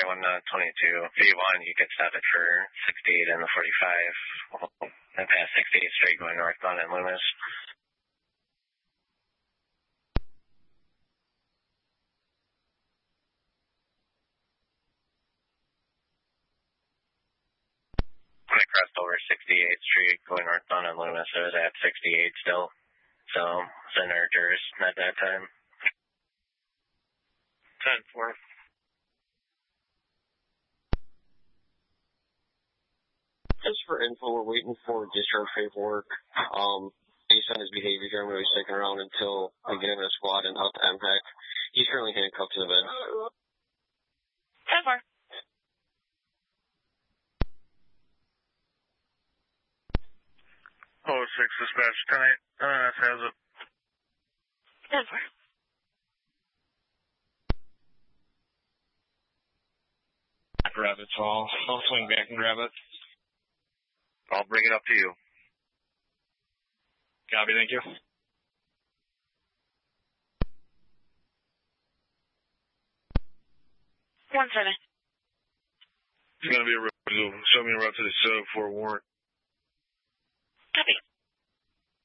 122. If you want, you could stop it for 68 and the 45. And past 68 straight going northbound in Loomis. When I crossed over 68th Street going northbound in Loomis, I was at 68 still. So, it's in our jurisdiction at that time. 10-4. Just for info, we're waiting for discharge paperwork. Based on his behavior here, I'm going to be sticking around until we get him in a squad and out to MPAC. He's currently handcuffed to the bed. 10-4. 06 dispatch 10-8. Has it. 10-4. Grab it, so I'll swing back and grab it. I'll bring it up to you. Copy, thank you. 1-7. It's going to be a road. Show me a route to the 7-4 warrant. Copy.